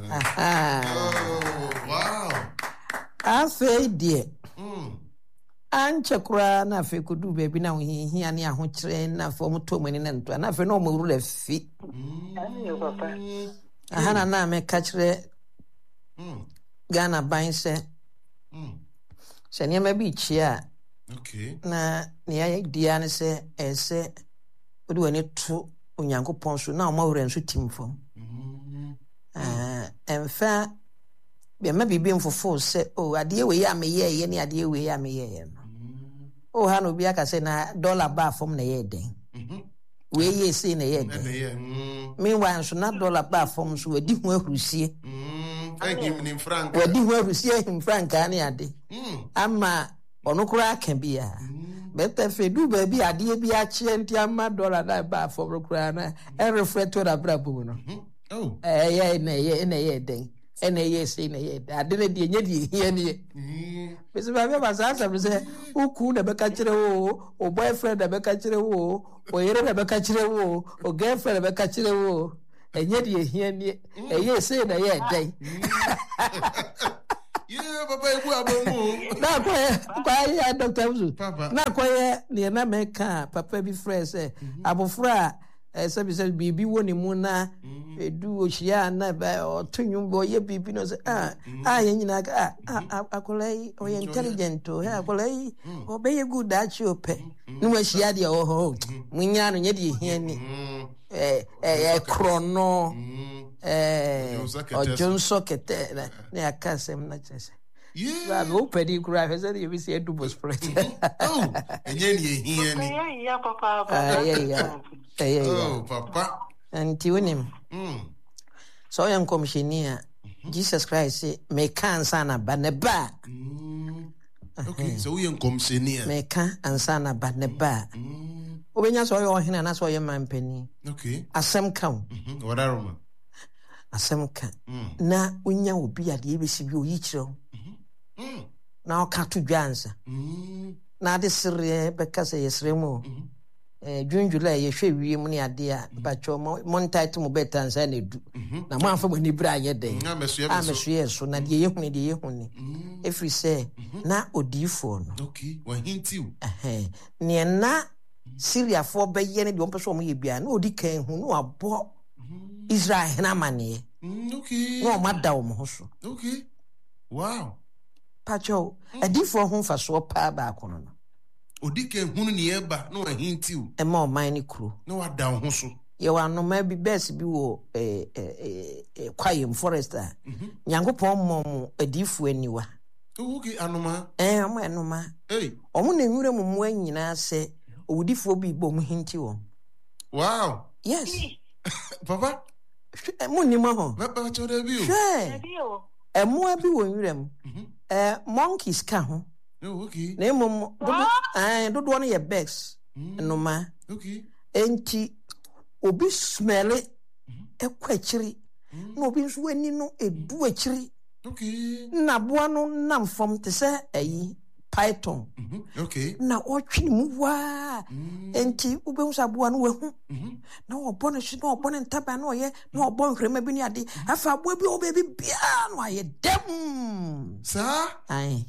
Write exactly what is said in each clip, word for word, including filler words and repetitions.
Oh, wow. Afe die. Mm. Anche kura na fe kudu baby na hia ne ahokyere na fo moto mani na nto na fe no mo rule fi. Ayo papa. Aha na me ka kire mm Ghana ban se mm se ne ma bi chia. Okay. Na ne ya dia ne se ese odu ani to onyankopon so na mo wure nso timfom. Mm. Eh emfa be ma bibi mfofo se o ade we ya me ye ye ne ade we ya me ye ye no. Oh, hano bi aka say na dollar ba from na ye den. Mhm. We ye say na ye den. Meanwhile so na dollar ba from so we di ho ahurusie. Mm. Thank you in franc. We di ho ahurusie him franc ani ade. Mm. Ama ono kura aka bia. Better fe du ba bi ade bi a che nti ama dollar na ba from kura na e reflect to da brabo no. Oh. Eh ye na ye na ye den. Ene ye say na ye ade na die nye die hia ne. Bese ba ba sa sa bese uku na be ka kire wo o boyfriend na be ka kire wo o yere na be ka kire wo o girlfriend na be ka kire wo enye die hia ne eye say na ye den. Yeah, papa ebu abomu. Na ko kwa ya Doctor Uzu. Na ko ye ne na me ka papa bi friend say abofra ese bi se bibi woni mu na edu ohia na ba otunyu bo ye bibi no se ah ah ye nyina ka ah akolai o intelligent o ha akolai o be ye good achi ope nu wa hia de o ho munya no nye de hia ni eh eh krono eh ojonso kete na akasem na chese. Yeah, go pedi kura fese de bi se edu bo spread. Oh, enye ni hia ni. Yeah, yeah, papa. Ah, yeah, yeah. Yeah, oh, papa. Anti unim. Mm. So yan komshenia Jesus Christ me kan sana baneba. Mm. Okay, so yan komshenia. Me kan ansana baneba. Mm. Obenya so yo hina na so yo mampani. Okay. Asem kan. Mhm. Wadaroma. Asem kan. Na unya obi ade ebesi bi oyi kiro. Mhm. Na o ka to dwansa. Mhm. Na de sire be ka se yesremu. Mhm. Eh June July ye hwe wie mu ne ade a ba cho mon title mo betan sa na du na mo afa mo ni bra ye den a meso ye so na de ye hu ne de ye hu ne if we say na odifo no okay wa hintiu eh ne na Syria for be ye ne de on person mo ye bia na odi kan hu no abo Israel na mane okay no mada wo mo so okay wow pacho adifo hu fa so pa ba kono no odike hunu ni eba no ahintiu e ma o man ni kru no wada ho so ye wa no ma bi best bi wo eh eh eh kwayem forest a nyankopon mom adifu aniwa okay anoma eh am anoma eh omo na nwure mum anyina se owudifo bi bom hinti wo wow yes papa mo ni ma ho papa choda bi o o e mo abi wo nwure m eh monkeys ka ho. Oh, okay. Na mum eh dodo no ye bex no ma. Okay. Enti obi smell e kwachiri. Na obi nso ani no edu achiri. Okay. Na boa no nam fom te se ayi python. Okay. Na otwini mu wa. Enti ube nso aboa no wahu. Na obo no shi na obo no ntaba na oye na obo nkrema bi ni ade. Afa aboa bi obe bi bia no aye dem. Sir? Aye.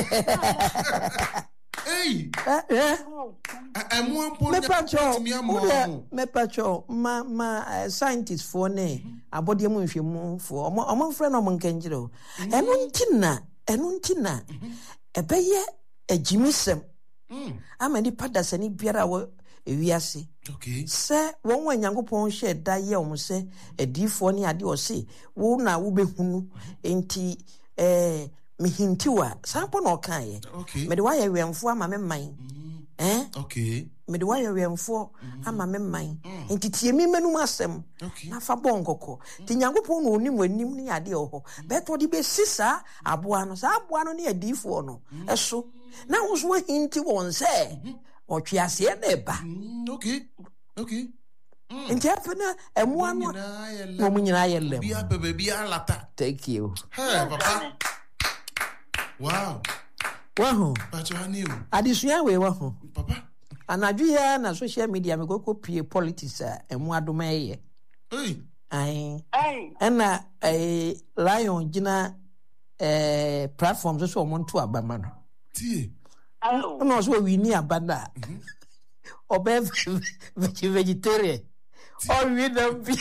Hey. Eh eh. I'm one point to me am. Me pacho ma ma scientist for ne abode mu nhwemu for omo omo frɛ no omo nkanjiro. Eno ntina, eno ntina. Ebeye ajimisem. Mm. Amani pada sani biara wo ewiase. Okay. Se won wa nyankopon hye da ye omo se edifo ne ade o se wo na wo behunu enti eh mihintiwa sampo no kan ye. Okay. Me de wa ye wemfo ama me man. Eh? Okay. Me de wa ye wemfo ama me man. Enti tie mi menum asem. Na fa bon kokko. Ti nyankopon no onim wanim ne ade o ho. Beto di be sisa aboa no sa aboa no ne adifo no. Eso. Na wo so hinti won se otwe ase na eba. Okay. Okay. Enti afena emu ano no mu nyina yelem. Bia bebe bia lata. Thank you. Hey papa. Wow. Wow. Pacho adisua we wo papa. Anadwo ya na social media me go pie politics a emu adoma ye. Hey. Ai. Ai. Ɛna eh lion gina eh platform so so omo to abama no. Tie. Oh. No so we ni abanda. Obe vegetarian. Or we them be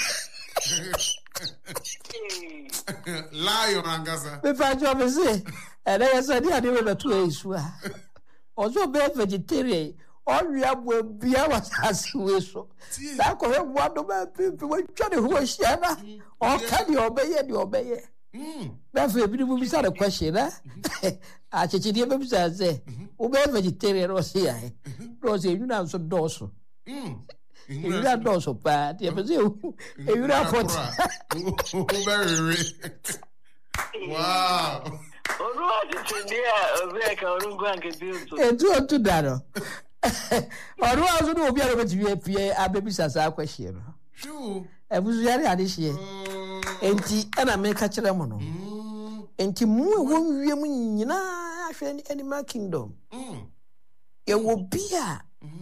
Lion angasa. me fa jo me say. And I said dia dey we to esu a. Ozo be vegetarian. All we have will be our we so. That ko he bo do ba pipi we twa de ho hia na. O ka de obeye de obeye. Mm. That for be be say the question eh. A cheche de be say say. O be vegetarian o say ai. Ro say you na so do so. Mm. You na do so pa. Dey be say you na pot. Wow. Oruwa tsindia obi ka orungu anke biuto. Etu otu daro. Oru azu no obi ara beti wie pie abebisa sa kwahie no. Sure. Ebuzu yare ade hie. Enti ana me ka kire mo no. Enti mu e won wie mu nyina ahwe animal kingdom. Mm. E wo bia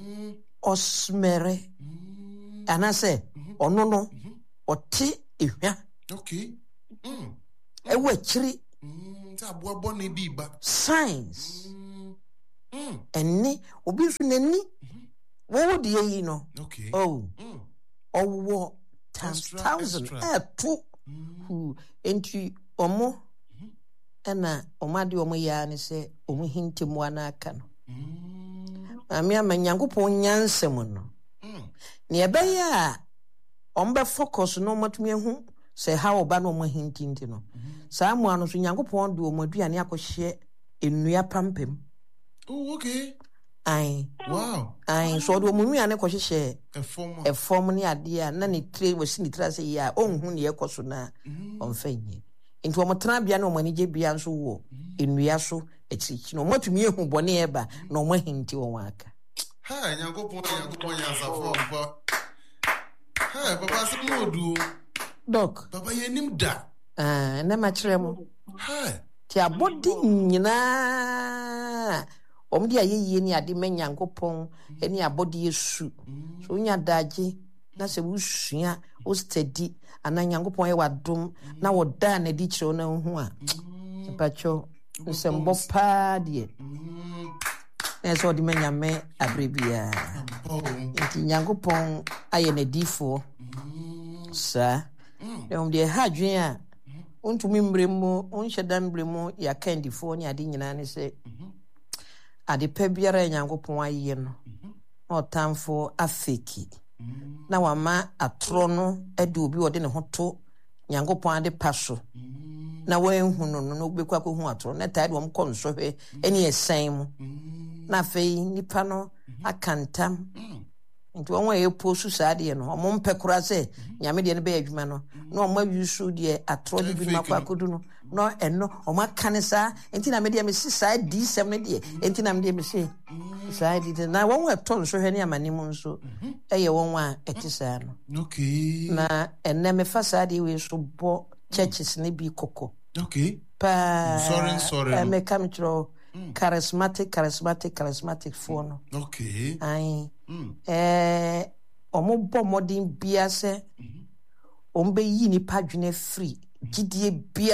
osmere. Anase ono no ote ehwa. Okay. Mm. E wo akiri Mm. Ta bo bo ne bi ba. science. Mm. Eni obi su nani. Wo de yi no. Okay. Oh. Mm. Owo times Extra, thousand extra. eh two who enti omo ena omade omo ya ne se omo hintimu anaka no Mm. ami amanyankopon nyansem no Mm. ne ebeya ombe focus no matumi hu se ha oba no omo hintinti no saa mo ano so nyankopon de omo aduane akohye enua pampem. Oh, okay. Ai Wow. ai so de omo nuane kohye A former. e form ne ade a na ne tre wasi ne tra se ya onhu ne ekoso na onfanyi nti omo tra bia na omo ani je bia nso wo enua so echichi no matumi ehu bone eba na omo hinti won aka. Hi, Nyankopon, Nyankopon yansafo mpa. Hi, Papa Simodu. Doc Papa yenim da. ah na ma kire mo Hi. ti abodi nyina omo dia yeye ni ade manyankopon eni abodi yesu so nya daje na se wusua o steady ana nyankopon ye wadom na woda na di kire na hu a pacho nsembo pa de eso di menyame abrebia Oh. nti nyankopon aye na difo sa em de hadwen a untumi mbremu unhyedan mbremu ya kandifo ni ade nyina ne se ade pa biara nyankopon aye no otamfo afeki na wama atro no ade obi ode ne hoto nyankopon ade paso na wenhu no no obekwa ko hu atro na tade wom konsohwe eni esen mu na fei nipa no akantam nti won e posu saade no omo mpekura se nyame de ne be adwuma no na omo yusu de atro de bi makwa kodu no no eno omo akanesa nti na me de me sisa di sem ne de nti na me de me se saade de na won we ton so hwe ne amanimu nso eye won wa etisa no Okay. na enne me fa saade we so bo churches ne bi koko Okay. pa Sorry, sorry. e me kam tro charismatic charismatic charismatic for no Okay. ai Mm. eh omo bo modern bia se ombe yi ni padwene free gidie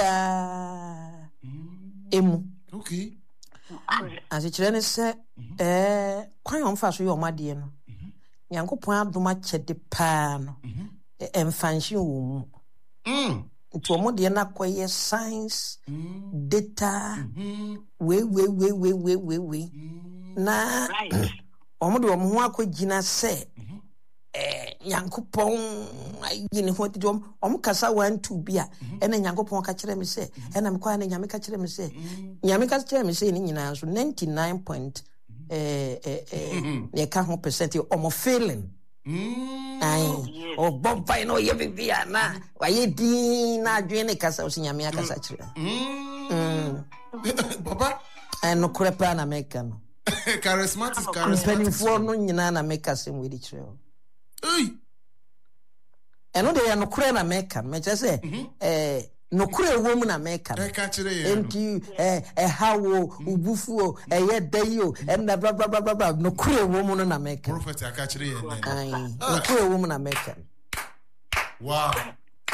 bia emu Okay. ase kire ne se eh kwan on fa so yo made no nyankopon adoma kyede pa no emfanhye wo mu Mm. nti omo de na koye science Mm. data Mm. we we we we we we we na Right. omo de omo ho akogina se eh nyankopon ayi ne ho ti dom omo kasa one two bia ena nyankopon ka kire me se ena me kwa na nyame ka kire me se nyame ka kire me se ni nyina so ninety-nine point eh eh eh ne ka ho percent omo failing. Mm. Ai Yes. o bomba no ye bibia na wa ye din na adwene kasa o nyame akasa kire Mm. Papa, ai no kure pa na meka no charismatic, charismatic. penifo no nyina na meka se we di kire o Hey. eno de ya no kure na meka me kire se eh no kure wo mu na meka no I catch it. enti eh eh hawo ubufu eh ye dayo and blah blah blah blah blah no kure wo mu no na meka Prophet, I catch it. ai no kure wo mu na meka Wow.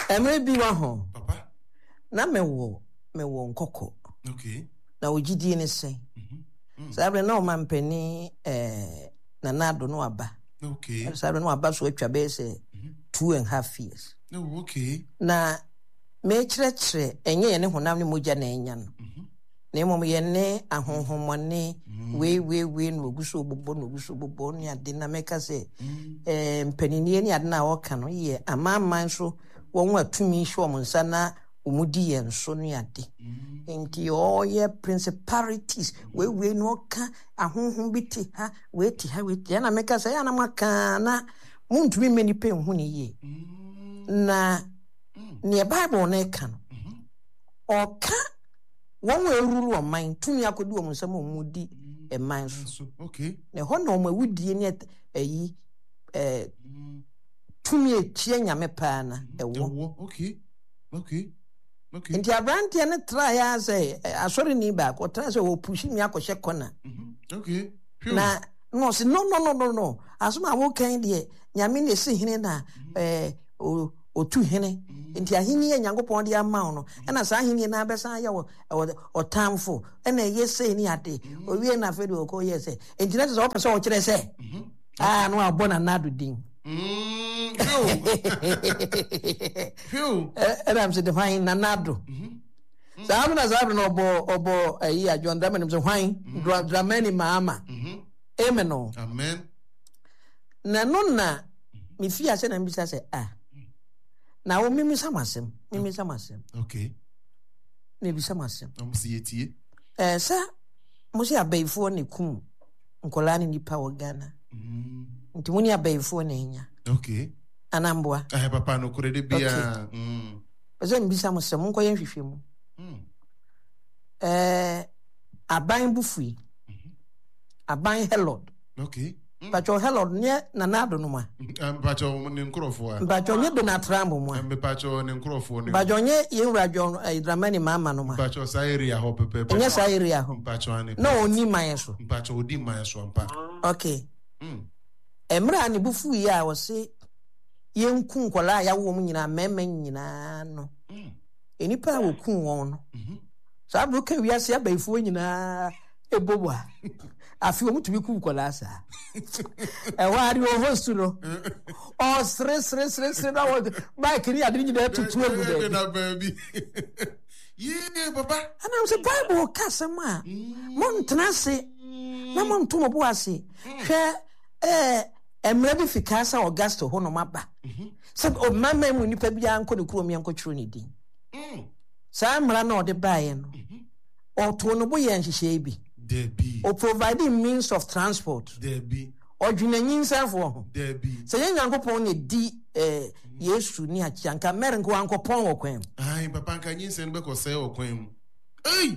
Emre bi wa ho. Papa. Na me wo me wo nkoko. Okay. Na ogidi ne sen. Mhm. Sabre na o mampani eh na nado no aba. Okay. Sabre no aba so atwa be say two and a half years. No, okay. Na me kyerɛkyerɛ enye ye ne honam ne mogya na enya no. Mhm. Na emom ye ne ahonhomone we we we no oguso bobo no oguso bobo ne ade na meka se eh mpanini ne ade na woka no ye amaman so won atumi hwe om nsa na omudi ye nso ne ade enti o ye principalities we we no ka ahonhom biti ha we ti ha we ti na meka se ya na maka na muntumi meni pe hu ne ye na ne Bible na ka no o ka won we ruru o man tumi akodi o nsam o mudi e man so okay ne ho na o ma wudie ne ayi eh tumi etie nyame pa na e wo okay okay okay nti abrante ne try ya say asori ni ba ko try say o push mi akɔhye kona okay na no say no no no no no asoma wo kan de nyame ne si hene na eh o otu hene nti ahini ye nyankopon de ama no na sa ahini na abesa ya o tamfo na ye sei ni ade o wie na fe de o ko ye sei nti na so opese o kire sei ah no abona nadu din mm phew eh am se define na nadu sa am na zabra no obo obo ayi ajon da menim se hwan dramani maama amen no amen na no na mi fi ase na mbisa se ah na wo mimi samasem mimi samasem okay ne bi samasem am si etie eh sa mo si abaifo ne kum nkola ne nipa wo Ghana mm nti mo ni abaifo ne nya okay anamboa ah papa no kure de bia mm eze mbi samasem nko ye hwehwe mu mm eh aban bufui aban helod okay Pacho hello nye na nado no ma. Pacho ne nkrofo a. Pacho nye Donald Trump mo. Mbe pacho ne nkrofo ne. Pacho nye yewura John Dramani mama no ma. Pacho sa area ho pepe. Nye sa area ho. Pacho ane. No oni man so. Pacho odi man so ampa. Okay. Mm. Emra ne bufu yi a wo se yenku nkola ya wo mu nyina mema nyina no. Mm. Enipa wo kun won no. Mhm. Sa bro ka wiase abaifo nyina ebobwa. Afi wo mutumi ku nkola sa. E wari wo host no. Oh stre stre stre stre na wo bike ni ade nyina tutu egu de. Na baby. Yeah papa. Ana am se Bible ka sema. Mon tenase. Na mon to mo bo ase. Hwe eh emre bi fika sa Augusto ho no maba. Se o mama mu nipa bia anko ne kuro mi anko twiro ne din. Mm. Sa mra na ode baaye no. O to no bo ye nhihye bi. There be. O providing means of transport. There be. O dwunanyin sanfo ho. There be. Se ye nyankopon ne di eh Yesu ni achianka merenko ankopon wo kwan. Ai papa nka nyin se nbe ko se o kwan mu. Ei.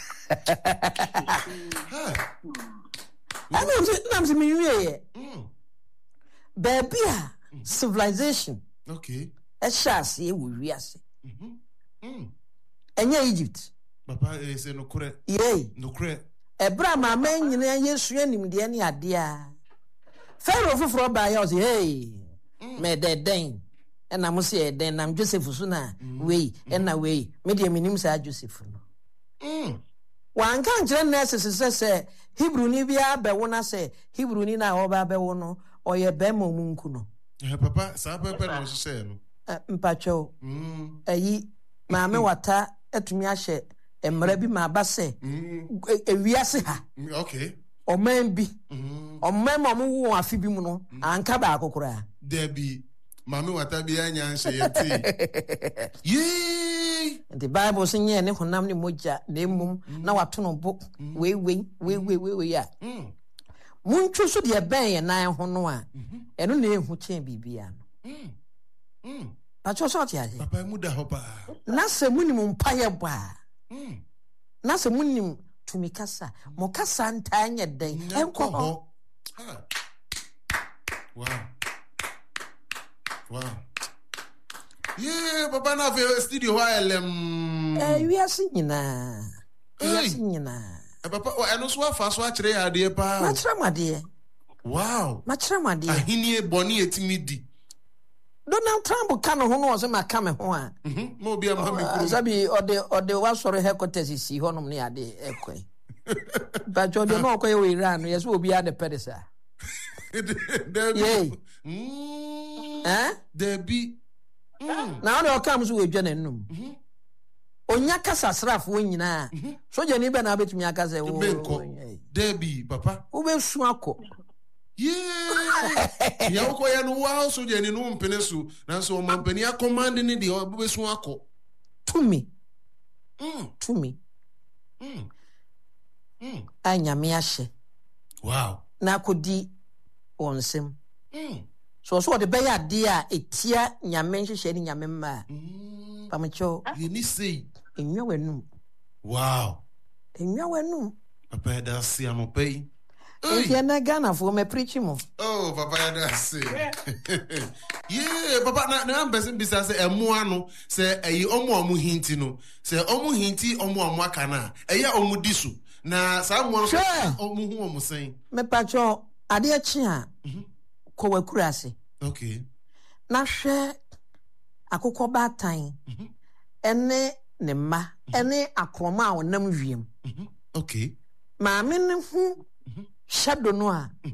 Ha. Ana mse na mse mi wie ye. Mm. Baby a civilization. Okay. E shase e wo wiase. Mhm. Mm. Enye Egypt. Papa e se no kure. Yey. No kure. Ebra ma man nyina Yesu anim de ne ade a. Pharaoh foforo ba ya o say hey. Me de den. Ena mo se den nam Joseph so na we ena we me de minim sa Joseph no. Mm. Wan kan kire nurses se se Hebrew ni bia be wo na se Hebrew ni na wo ba be wo no oye be ma mu nku no. Eh papa sa pepe no se no. Mpacho. Mm. Ayi ma me wata etumi ahye emra bi ma ba se ewiase ha. Okay. O man bi. Mm. O man ma mu wo afi bi mu no anka ba akokora. There be. Mami wata bi anya nhye yeti. Yee. The Bible say nye ne honam ne moja na emum na wato no bo we we we we we we ya. Mm. Muntwu so de ben ye nan ho no a. Eno na ehu chen bibia no. Mm. Mm. Pacho so tia. Papa mu da hopa. Na se munim mpaye ba. Mm. Na se munim tumi kasa. Mo kasa nta anya den. Enko ho. Ha. Wow. Wow. Yeah, papa na fe studio wa elem. Eh wiase nyina. Wiase nyina. Eh papa o eno so afa so a kire ya de pa. Ma kire made. Wow. Ma kire made. Ahini boni etimi di. Donald Trump can no ho no se ma ka me ho a. Mhm. Mo bia ma me kuro. Sabi ode ode wa soro headquarters si ho nom ne ade ekwen. But you don't know where we ran. Yes, we'll be at the pedestal. Yay. Eh? There be. Now there comes with Janenum. Onyaka sasraf wonyina. So je ni be na betumi aka se wo. There be papa. Wo be suako. Yeah. Ya uko ya no wa so je ni no mpene so. Na so o mpene ya command ni de o be suako. To me. Mm. To me. Mm. Mm. Anyame ahye. Wow. Na kodi wonsem. Mm. So so the be ya de a etia nyame nhyehyɛ ni nyame ma. Mm. Pamcho. You ni say. Enwa wenum. Wow. Enwa wenum. Papa da si amopai. Enti na Ghana fo me preach mo. Oh, papa da si. Yeah, papa na na ambese bisa se emu ano se eyi omo omo hinti no. Se omo hinti omo omo aka na. Eya omo disu. Na sa mo so omo hu omo sen. Me pacho ade achi a. Ko wakura ase. Okay. Na hwe akokɔ baatan. Ene ne ma, ene akroma a wonam wiem. Okay. Maame ne hu shadow no a